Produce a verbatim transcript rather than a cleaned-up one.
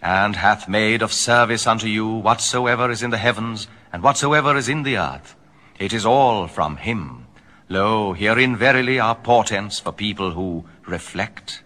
and hath made of service unto you whatsoever is in the heavens, and whatsoever is in the earth. It is all from him. Lo, herein verily are portents for people who reflect.